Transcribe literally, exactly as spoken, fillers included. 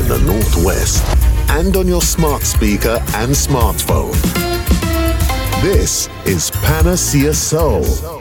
the Northwest and on your smart speaker and smartphone. This is Panacea Soul.